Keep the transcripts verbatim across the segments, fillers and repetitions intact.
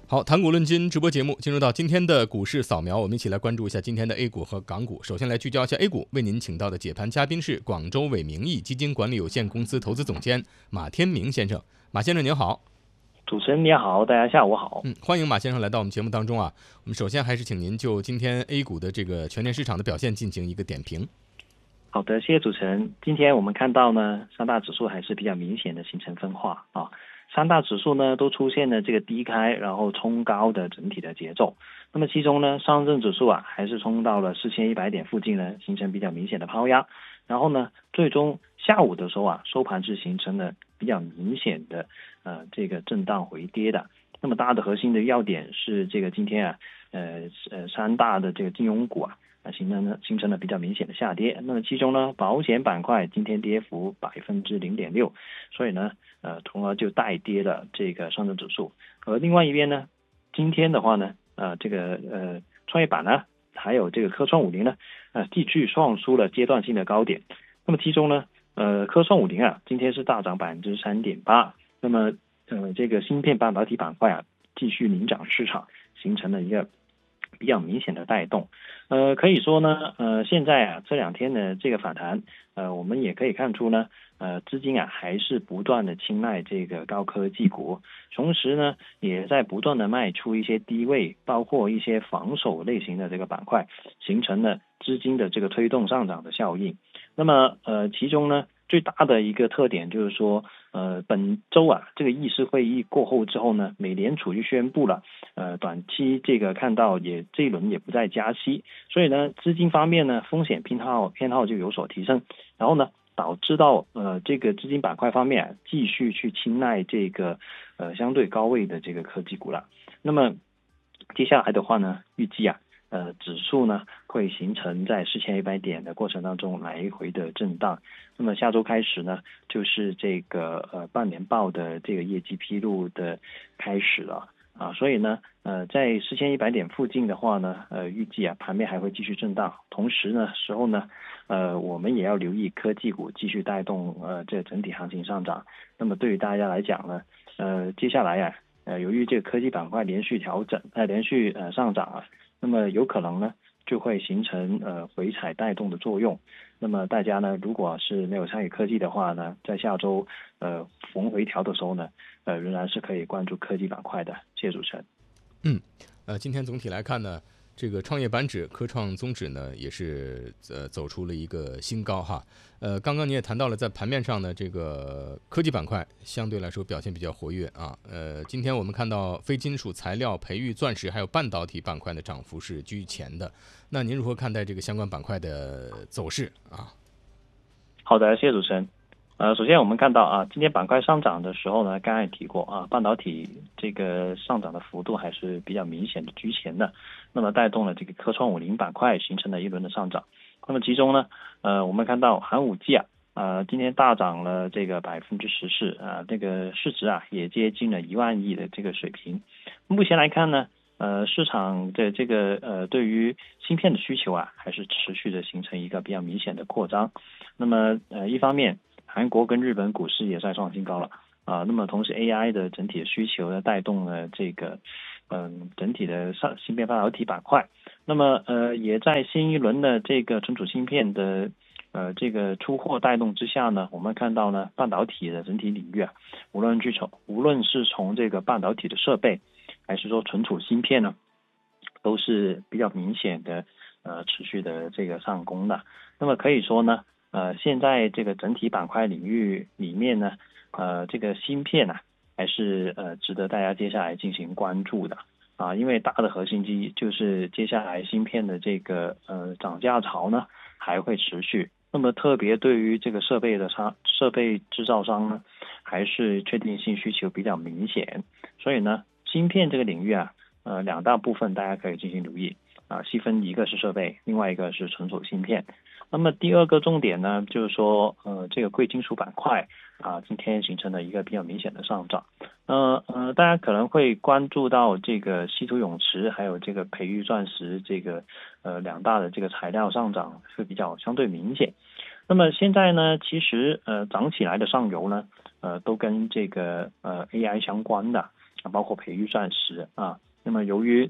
好，谈股论金直播节目进入到今天的股市扫描，我们一起来关注一下今天的 A 股和港股。首先来聚焦一下 A 股，为您请到的解盘嘉宾是广州伟明义基金管理有限公司投资总监马天明先生。马先生您好。 主持人你好，大家下午好。 嗯，欢迎马先生来到我们节目当中啊。我们首先还是请您就今天 A 股的这个全年市场的表现进行一个点评。 好的，谢谢主持人。今天我们看到呢，三大指数还是比较明显的形成分化啊。三大指数呢都出现了这个低开然后冲高的整体的节奏。那么其中呢，上证指数啊还是冲到了四千一百点附近呢，形成比较明显的抛压。然后呢，最终下午的时候啊，收盘是形成了比较明显的呃这个震荡回跌的。那么大的核心的要点是这个今天啊呃呃三大的这个金融股啊。形成了形成了比较明显的下跌，那么其中呢，保险板块今天跌幅百分之零点六，所以呢，呃，从而就带跌了这个上证指数。而另外一边呢，今天的话呢，呃，这个呃创业板呢，还有这个科创五零呢，呃，继续创出了阶段性的高点。那么其中呢，呃，科创五零啊，今天是大涨百分之三点八，那么呃，这个芯片半导体板块啊，继续领涨市场，形成了一个比较明显的带动。呃，可以说呢，呃，现在啊这两天的这个反弹，呃，我们也可以看出呢，呃，资金啊还是不断的青睐这个高科技股，同时呢，也在不断的卖出一些低位，包括一些防守类型的这个板块，形成了资金的这个推动上涨的效应。那么，呃，其中呢，最大的一个特点就是说，呃，本周啊，这个议事会议过后之后呢，美联储就宣布了，呃，短期这个看到也这一轮也不再加息，所以呢，资金方面呢，风险偏好偏好就有所提升，然后呢，导致到呃这个资金板块方面啊，继续去青睐这个呃相对高位的这个科技股了。那么接下来的话呢，预计啊。呃，指数呢会形成在四千一百点的过程当中来回的震荡。那么下周开始呢，就是这个呃半年报的这个业绩披露的开始了啊，所以呢，呃，在四千一百点附近的话呢，呃，预计啊盘面还会继续震荡。同时呢，时候呢，呃，我们也要留意科技股继续带动呃这整体行情上涨。那么对于大家来讲呢，呃，接下来啊，呃，由于这个科技板块连续调整，呃，连续呃上涨啊。那么有可能呢，就会形成呃回踩带动的作用。那么大家呢，如果是没有参与科技的话呢，在下周呃逢回调的时候呢，呃仍然是可以关注科技板块的。谢谢主持人。 嗯，呃，今天总体来看呢，这个创业板指、科创综指呢，也是呃走出了一个新高哈。呃，刚刚你也谈到了，在盘面上呢，这个科技板块相对来说表现比较活跃啊。呃，今天我们看到非金属材料、培育、钻石还有半导体板块的涨幅是居前的。那您如何看待这个相关板块的走势啊？ 好的，谢谢主持人。呃，首先我们看到啊，今天板块上涨的时候呢，刚才也提过啊，半导体这个上涨的幅度还是比较明显的居前的，那么带动了这个科创五零板块形成了一轮的上涨。那么其中呢，呃，我们看到寒武纪啊，呃，今天大涨了这个百分之十四啊，这个市值啊也接近了一万亿的这个水平。目前来看呢，呃，市场的这个呃对于芯片的需求啊，还是持续的形成一个比较明显的扩张。那么呃，一方面，韩国跟日本股市也在创新高了啊，那么同时 A I 的整体的需求呢，带动了这个嗯、呃、整体的上芯片半导体板块。那么呃也在新一轮的这个存储芯片的呃这个出货带动之下呢，我们看到呢半导体的整体领域啊，无论去从无论是从这个半导体的设备，还是说存储芯片呢，都是比较明显的呃持续的这个上攻的。那么可以说呢，呃现在这个整体板块领域里面呢，呃这个芯片啊还是呃值得大家接下来进行关注的。啊，因为大的核心机就是接下来芯片的这个呃涨价潮呢还会持续，那么特别对于这个设备的商设备制造商呢，还是确定性需求比较明显，所以呢，芯片这个领域啊，呃两大部分大家可以进行留意啊，细分一个是设备，另外一个是存储芯片。那么第二个重点呢，就是说呃这个贵金属板块啊，今天形成了一个比较明显的上涨。呃呃，大家可能会关注到这个稀土永磁还有这个培育钻石这个呃两大的这个材料上涨是比较相对明显。那么现在呢，其实呃涨起来的上游呢，呃都跟这个呃 A I 相关的包括培育钻石啊。那么由于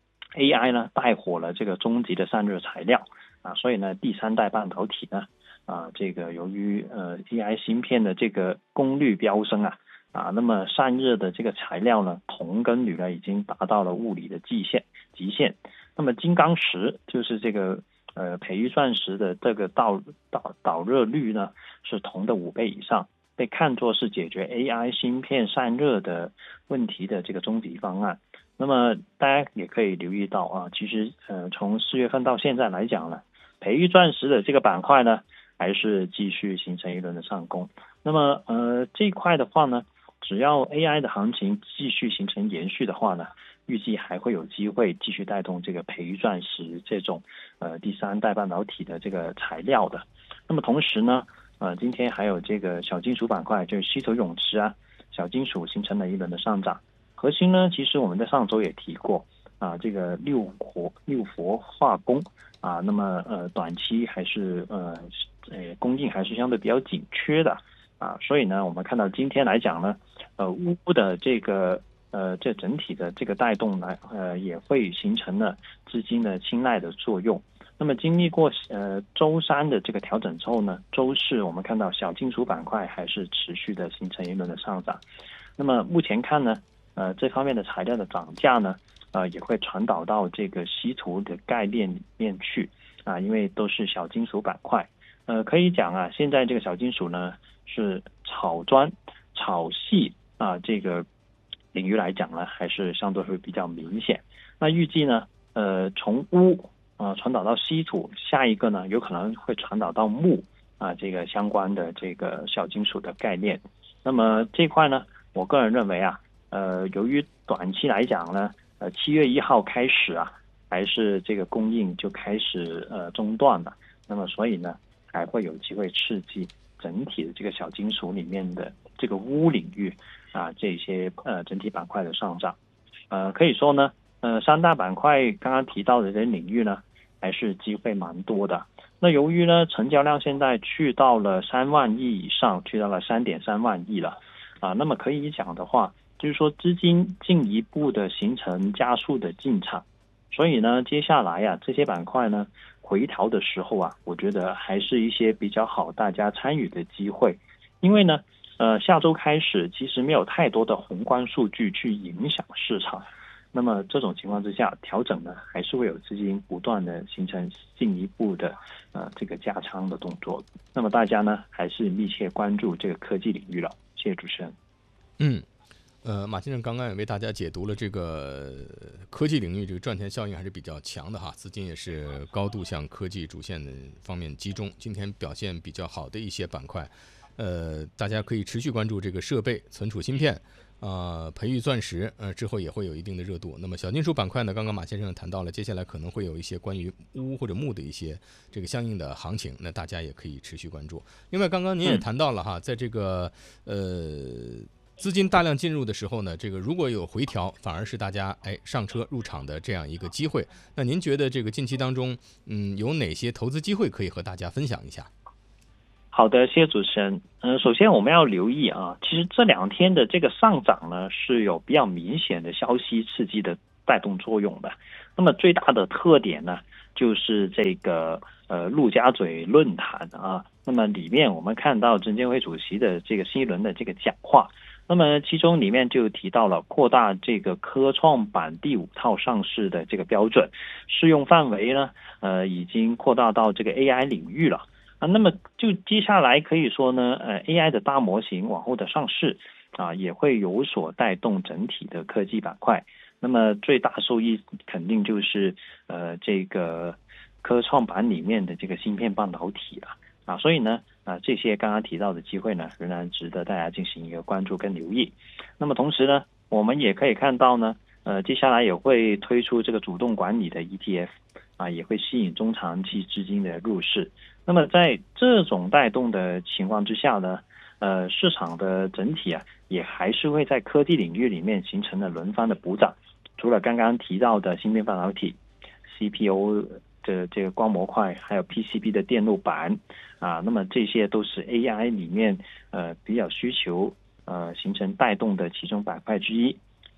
A I 呢带火了这个终极的散热材料啊，所以呢第三代半导体呢啊这个由于呃 A I 芯片的这个功率飙升啊啊，那么散热的这个材料呢铜跟铝呢已经达到了物理的极限极限。那么金刚石就是这个呃培育钻石的这个导导导热率呢是铜的五倍以上，被看作是解决 A I 芯片散热的问题的这个终极方案。那么大家也可以留意到啊，其实呃从四月份到现在来讲呢，培育钻石的这个板块呢还是继续形成一轮的上攻。那么呃这一块的话呢，只要 A I 的行情继续形成延续的话呢，预计还会有机会继续带动这个培育钻石这种呃第三代半导体的这个材料的。那么同时呢，呃今天还有这个小金属板块，就是稀土永磁啊，小金属形成了一轮的上涨。核心呢，其实我们在上周也提过啊，这个六活六氟化工啊，那么呃短期还是呃呃供应还是相对比较紧缺的啊，所以呢，我们看到今天来讲呢，呃钨的这个呃这整体的这个带动呢，呃也会形成了资金的青睐的作用。那么经历过呃周三的这个调整之后呢，周四我们看到小金属板块还是持续的形成一轮的上涨。那么目前看呢，呃，这方面的材料的涨价呢，呃，也会传导到这个稀土的概念里面去啊，因为都是小金属板块。呃，可以讲啊，现在这个小金属呢是炒砖、炒细啊这个领域来讲呢，还是相对会比较明显。那预计呢，呃，从钨啊传导到稀土，下一个呢有可能会传导到钼啊这个相关的这个小金属的概念。那么这块呢，我个人认为啊。呃，由于短期来讲呢，呃，七月一号开始啊，还是这个供应就开始呃中断了，那么所以呢，还会有机会刺激整体的这个小金属里面的这个钨领域啊，这些呃整体板块的上涨，呃，可以说呢，呃，三大板块刚刚提到的这些领域呢，还是机会蛮多的。那由于呢，成交量现在去到了三万亿以上，去到了三点三万亿了啊，那么可以讲的话。就是说资金进一步的形成加速的进场，所以呢，接下来啊这些板块呢回调的时候啊，我觉得还是一些比较好大家参与的机会，因为呢，呃下周开始其实没有太多的宏观数据去影响市场，那么这种情况之下，调整呢还是会有资金不断的形成进一步的呃这个加仓的动作，那么大家呢还是密切关注这个科技领域了。谢谢主持人。 嗯。呃，马先生刚刚也为大家解读了这个科技领域这个赚钱效应还是比较强的哈，资金也是高度向科技主线的方面集中。今天表现比较好的一些板块，呃，大家可以持续关注这个设备、存储芯片啊、呃、培育钻石，呃，之后也会有一定的热度。那么小金属板块呢，刚刚马先生谈到了，接下来可能会有一些关于钨或者钼的一些这个相应的行情，那大家也可以持续关注。另外，刚刚您也谈到了哈，在这个呃。资金大量进入的时候呢，这个如果有回调，反而是大家哎上车入场的这样一个机会。那您觉得这个近期当中，嗯，有哪些投资机会可以和大家分享一下？ 好的，谢谢主持人。嗯、呃，首先我们要留意啊，其实这两天的这个上涨呢，是有比较明显的消息刺激的带动作用的。那么最大的特点呢，就是这个呃陆家嘴论坛啊，那么里面我们看到证监会主席的这个新一轮的这个讲话。那么其中里面就提到了扩大这个科创板第五套上市的这个标准，适用范围呢，呃，已经扩大到这个 A I 领域了啊。那么就接下来可以说呢，呃 ，A I 的大模型往后的上市啊，也会有所带动整体的科技板块。那么最大受益肯定就是呃这个科创板里面的这个芯片半导体了。啊，所以呢，啊，这些刚刚提到的机会呢，仍然值得大家进行一个关注跟留意。那么同时呢，我们也可以看到呢，呃，接下来也会推出这个主动管理的 E T F， 啊，也会吸引中长期资金的入市。那么在这种带动的情况之下呢，呃，市场的整体啊，也还是会在科技领域里面形成了轮番的补涨。除了刚刚提到的芯片半导体、C P U。的这个光模块，还有 P C B 的电路板啊，那么这些都是 A I 里面呃比较需求呃形成带动的其中板块之一。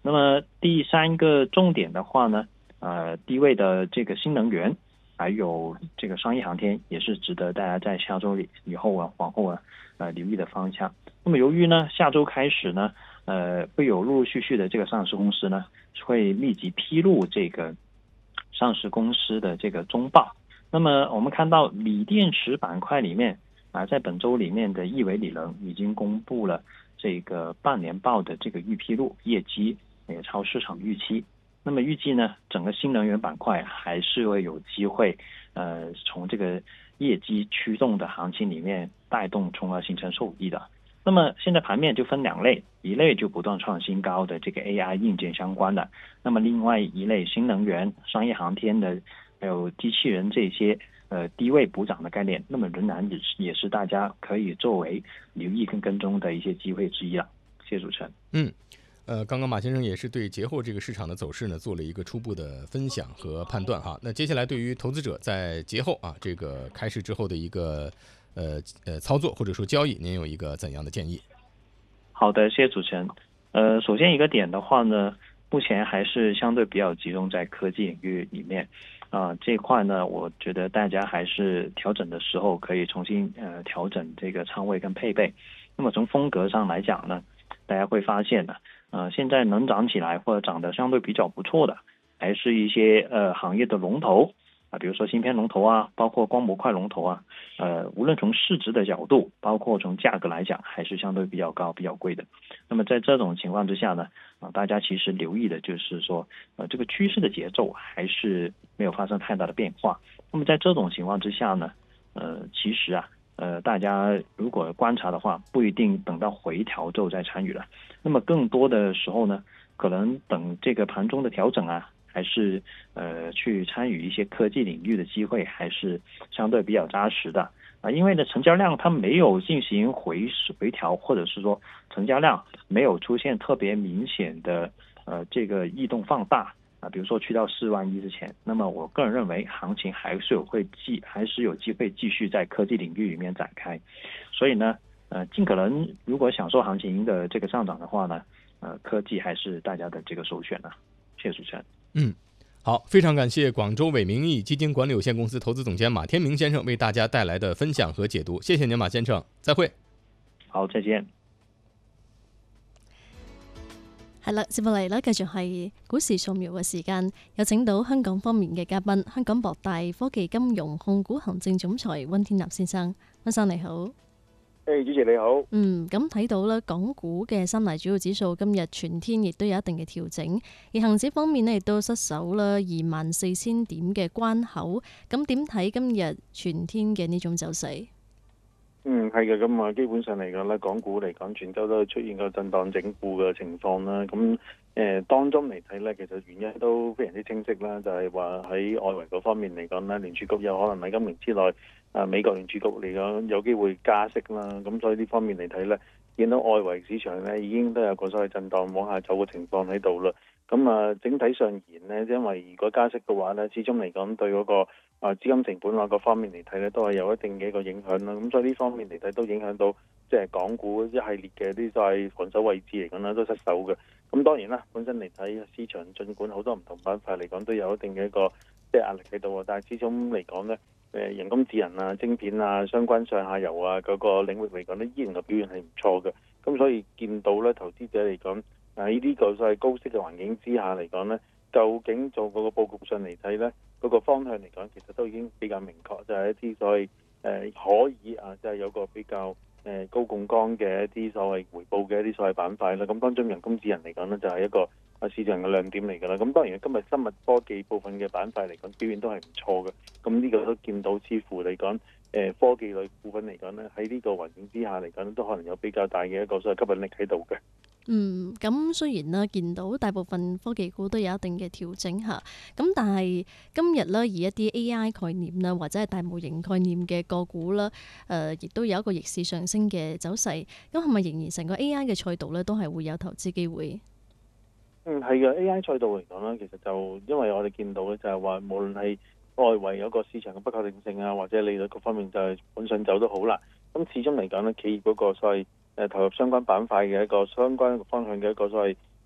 那么第三个重点的话呢，呃，低位的这个新能源，还有这个商业航天，也是值得大家在下周里以后啊往后啊呃留意的方向。那么由于呢下周开始呢，呃会有陆陆续续的这个上市公司呢会立即披露这个上市公司的这个中报。那么我们看到锂电池板块里面啊，在本周里面的亿维锂能已经公布了这个半年报的这个预披露，业绩也超市场预期。那么预计呢，整个新能源板块还是会有机会，呃，从这个业绩驱动的行情里面带动，从而形成受益的。那么现在盘面就分两类，一类就不断创新高的这个 A I 硬件相关的，那么另外一类新能源、商业航天的，还有机器人这些呃低位补涨的概念，那么仍然也是也是大家可以作为留意跟跟踪的一些机会之一了。谢谢主持人。 嗯。呃，刚刚马先生也是对节后这个市场的走势呢做了一个初步的分享和判断哈。那接下来对于投资者在节后啊这个开市之后的一个呃呃操作或者说交易，您有一个怎样的建议？ 好的，谢谢主持人。呃，首先一个点的话呢，目前还是相对比较集中在科技领域里面啊、呃、这一块呢，我觉得大家还是调整的时候可以重新呃调整这个仓位跟配备。那么从风格上来讲呢，大家会发现呢。呃，现在能涨起来或者涨得相对比较不错的，还是一些呃行业的龙头啊，比如说芯片龙头啊，包括光模块龙头啊，呃，无论从市值的角度，包括从价格来讲，还是相对比较高、比较贵的。那么在这种情况之下呢，啊，大家其实留意的就是说，呃，这个趋势的节奏还是没有发生太大的变化。那么在这种情况之下呢，呃，其实啊。呃，大家如果观察的话，不一定等到回调之后再参与了。那么更多的时候呢，可能等这个盘中的调整啊，还是呃去参与一些科技领域的机会，还是相对比较扎实的啊。因为呢，成交量它没有进行回回调，或者是说成交量没有出现特别明显的呃这个异动放大。啊，比如说去到四万一之前，那么我个人认为行情还是有会继还是有机会继续在科技领域里面展开，所以呢，呃，尽可能如果享受行情的这个上涨的话呢，呃，科技还是大家的这个首选啊。谢谢主持人。 嗯，好，非常感谢广州伟明义基金管理有限公司投资总监马天明先生为大家带来的分享和解读，谢谢您，马先生，再会。 好，再见。 係啦，接落嚟咧，繼續係股市掃描嘅時間，有請到香港方面嘅嘉賓，香港博大科技金融控股行政總裁溫天納先生。溫生你好。 誒，主持你好。 嗯，咁睇到咧，港股嘅三大主要指數今日全天亦都有一定嘅調整，而恒指方面咧亦都失守啦二萬四千點嘅關口。咁點睇今日全天嘅呢種走勢？ 嗯，係嘅，咁啊，基本上嚟講咧，港股嚟講，全周都出現個震盪整固嘅情況啦。咁誒、呃、當中嚟睇咧，其實原因都非常之清晰啦，就係話喺外圍嗰方面嚟講咧，聯儲局有可能喺今年之內，啊美國聯儲局嚟講有機會加息啦。咁所以呢方面嚟睇咧，見到外圍市場咧已經都有個所謂震盪往下走嘅情況喺度啦。咁啊，整體上言咧，因為如果加息嘅話咧，始終嚟講對嗰、那個啊資金成本啊各方面嚟睇咧，都係有一定嘅一個影響啦。咁所以呢方面嚟睇都影響到即係港股一系列嘅啲所謂防守位置嚟講咧都失守嘅。咁當然啦，本身嚟睇市場，儘管好多唔同板塊嚟講都有一定嘅一個即係壓力喺度，但係始終嚟講咧，誒人工智能啊、晶片啊、相關上下游啊嗰、那個領域嚟講咧，依然個表現係唔錯嘅。咁所以見到咧，投資者嚟講，喺呢個所謂高息嘅環境之下嚟講咧，究竟做嗰個佈局上嚟睇咧，嗰、那個方向嚟講，其實都已經比較明確，就係、是、一啲所謂誒、呃、可以啊，即、就、係、是、有個比較誒、呃、高槓桿嘅一啲所謂回報嘅一啲所謂板塊啦。咁當中人工智能嚟講咧，就係、是、一個啊市場嘅亮點嚟㗎啦。咁當然今日生物科技部分嘅板塊嚟講，表現都係唔錯嘅。咁呢個都見到，似乎嚟講，誒、呃、科技類股份嚟講咧，喺呢個環境之下嚟講，都可能有比較大嘅一個所謂吸引力喺度嘅。 嗯，咁雖然啦，見到大部分科技股都有一定嘅調整嚇，咁但係今日咧，以一啲 A I 概念啦，或者係大模型概念嘅個股啦，誒、呃，亦都有一個逆市上升嘅走勢。咁係咪仍然成個 A I 嘅賽道咧，都係會有投資機會？ 嗯，係嘅 ，A I 賽道嚟講咧，其實就因為我哋見到咧，就係話無論係外圍有個市場嘅不確定性啊，或者利率各方面就係本上走都好啦。咁始終嚟講咧，企業嗰個所謂誒投入相關板塊嘅一個相關方向嘅一個所謂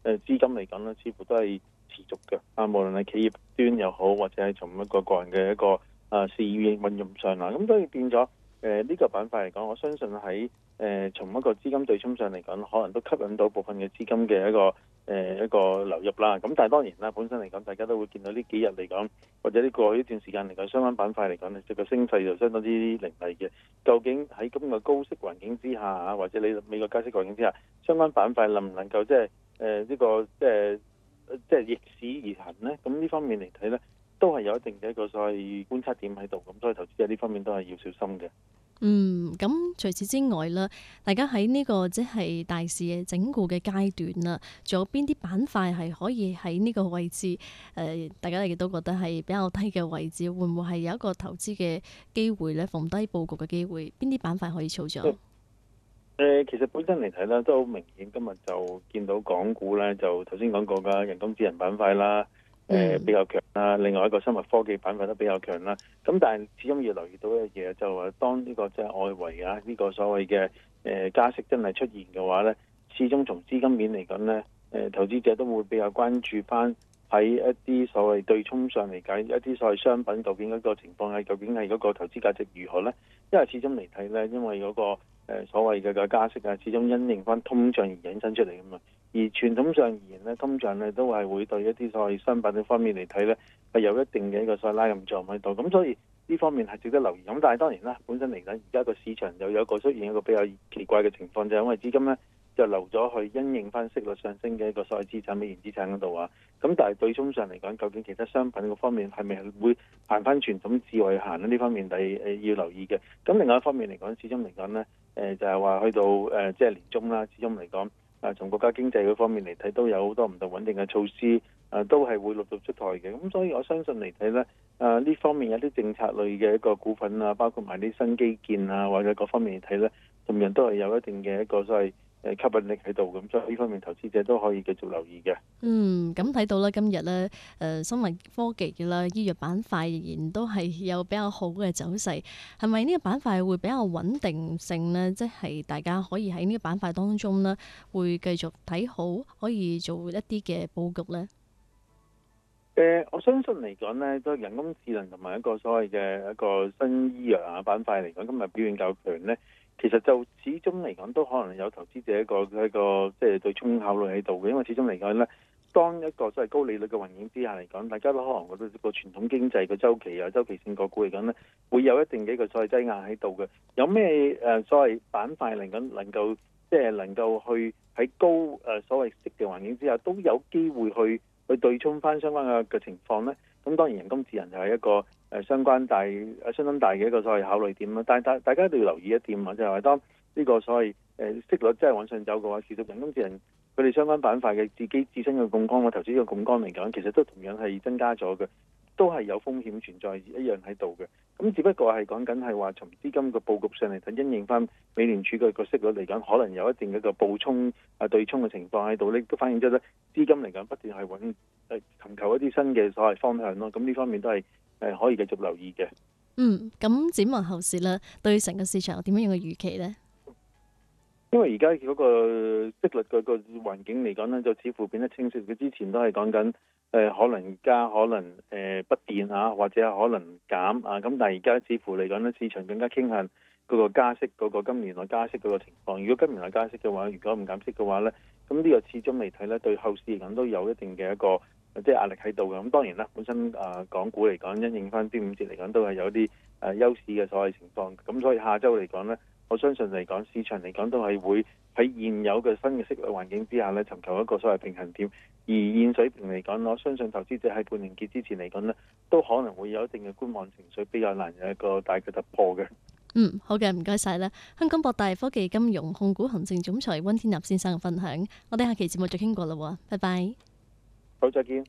誒資金嚟講咧，似乎都係持續嘅。啊，無論係企業端又好，或者係從一個個人嘅一個啊事業運用上啦，咁所以變咗誒呢個板塊嚟講，我相信喺誒、呃、從一個資金對沖上嚟講，可能都吸引到部分嘅資金嘅一個誒、呃、一個流入啦。咁但係當然啦，本身嚟講，大家都會見到呢幾日嚟講，或者呢過呢段時間嚟講，相關板塊嚟講咧，即個升勢就相當之凌厲嘅。究竟喺咁個高息環境之下啊，或者你美國加息環境之下，相關板塊能唔能夠即係誒呢個即係即係逆市而行咧？咁呢方面嚟睇咧，都係有一定嘅一個所謂觀察點喺度，咁所以投資者呢方面都係要小心嘅。 嗯，咁除此之外啦，大家喺呢個即係大市嘅整固嘅階段啦，仲有邊啲板塊係可以喺呢個位置？誒、呃，大家亦都覺得係比較低嘅位置，會唔會係有一個投資嘅機會咧？逢低佈局嘅機會，邊啲板塊可以操作？誒、 呃，其實本身嚟睇咧，都好明顯，今日就見到港股咧，就頭先講過嘅人工智能板塊啦。誒、呃、比較強啦，另外一個生物科技板塊都比較強啦。咁但係始終要留意到一樣嘢，就係當呢個即係外圍啊，呢、這個所謂嘅誒、呃、加息真係出現嘅話咧，始終從資金面嚟講咧，誒、呃、投資者都會比較關注翻喺一啲所謂對沖上嚟計，一啲所謂商品究竟嗰個情況係究竟係嗰個投資價值如何咧？因為始終嚟睇咧，因為嗰、那個、呃、所謂嘅個加息啊，始終因應翻通脹而引申出嚟㗎嘛。而傳統上而言咧，通脹咧都係會對一啲所謂商品嘅方面嚟睇咧，係有一定嘅一個所謂拉近作用喺度。咁所以呢方面係值得留意。咁但係當然啦，本身嚟講，而家個市場又有一個出現一個比較奇怪嘅情況，就係因為資金咧就流咗去因應翻息率上升嘅一個所謂資產美元資產嗰度啊。咁但係對沖上嚟講，究竟其他商品嗰方面係咪會行翻傳統智慧行咧？呢方面係誒要留意嘅。咁另外一方面嚟講，始終嚟講咧，誒就係話去到誒即係年中啦，始終嚟講。啊，從國家經濟嗰方面嚟睇，都有好多唔同穩定嘅措施，啊，都係會陸續出台嘅。咁所以我相信嚟睇咧，啊呢方面有啲政策類嘅一個股份啊，包括埋啲新基建啊，或者各方面嚟睇咧，同樣都係有一定嘅一個所謂誒吸引力喺度。咁所以呢方面投資者都可以繼續留意嘅。 嗯，咁睇到啦，今日咧誒生物科技嘅啦，醫藥板塊仍然都係有比較好嘅走勢。係咪呢個板塊會比較穩定性呢？即係大家可以喺呢個板塊當中呢，會繼續睇好，可以做一啲嘅佈局呢？ 誒、呃，我相信嚟講呢，都人工智能同埋一個所謂嘅一個新醫藥啊板塊嚟講，今日表現較強呢。其實就始終嚟講，都可能有投資者一個一個即係對沖考慮喺度嘅，因為始終嚟講咧，當一個所謂高利率嘅環境之下嚟講，大家都可能覺得個傳統經濟嘅周期啊、周期性個股嚟講咧，會有一定嘅一個所謂擠壓喺度嘅。有咩誒所謂板塊嚟講能夠即係能夠去喺高誒所謂息嘅環境之下，都有機會去去對沖翻相關嘅嘅情況咧？咁當然人工智能就係一個誒相關大誒相當大嘅一個所謂考慮點啦。但係大大家都要留意一點啊，就係話當呢個所謂誒息率真係往上走嘅話，其實人工智能佢哋相關板塊嘅自己自身嘅槓桿或投資嘅槓桿嚟講，其實都同樣係增加咗嘅，都係有風險存在一樣喺度嘅。咁只不過係講緊係話從資金嘅佈局上嚟睇，因應翻美聯儲嘅個息率嚟講，可能有一定嘅一個補充啊對沖嘅情況喺度咧，都反映出咧資金嚟講不斷係揾誒尋求一啲新嘅所謂方向咯。咁呢方面都係誒可以繼續留意嘅。 嗯，咁展望後市啦，對成個市場有點樣樣嘅預期呢？ 因為而家嗰個息率嗰個環境嚟講咧，就似乎變得清晰。佢之前都係講緊誒可能加、可能誒、呃、不變啊，或者可能減啊。咁但係而家似乎嚟講咧，市場更加傾向嗰個加息嗰、嗰個今年內加息嗰個情況。如果今年內加息嘅話，如果唔減息嘅話咧，咁呢個始終嚟睇咧，對後市嚟講都有一定嘅一個即係壓力喺度嘅。咁當然啦，本身啊、呃、港股嚟講，因應翻端午節嚟講，都係有啲誒休市嘅所謂情況。咁所以下週嚟講咧，我相信嚟講，市場嚟講都係會喺現有嘅新嘅息率環境之下咧，尋求一個所謂平衡點。而現水平嚟講，我相信投資者喺半年結之前嚟講咧，都可能會有一定嘅觀望情緒，比較難有一個大嘅突破嘅。 嗯，好嘅，唔該晒啦。香港博大科技金融控股行政總裁溫天納先生嘅分享，我哋下期節目再傾過啦，拜拜。 好，再見。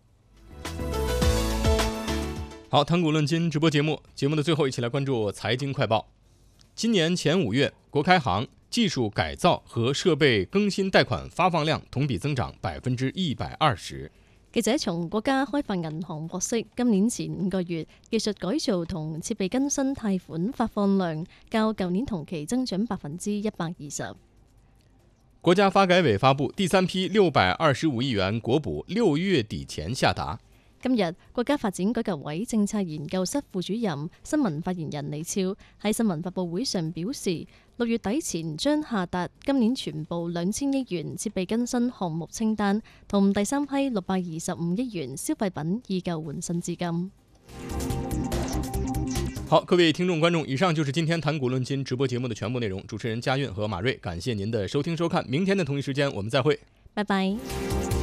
好，談股論金直播節目，節目的最後，一起來關注財經快報。今年前五月，國開行技術改造和設備更新貸款發放量同比增長百分之一百二十。 記者從國家開發銀行獲悉，今年前五個月技術改造同設備更新貸款發放量較舊年同期增長百分之一百二十。 国家发改委发布第三批六百二十五亿元国补，六月底前下達。 今日國家發展改革委政策研究室副主任、新聞發言人李超喺新聞發佈會上表示，六月底前將下達今年全部兩千億元設備更新項目清單，同第三批六百二十五億元消費品以舊換新資金。 好，各位聽眾觀眾，以上就是今天談股論金直播節目的全部內容。主持人嘉韻和馬瑞，感謝您的收聽收看，明天的同一時間我們再會， 拜拜。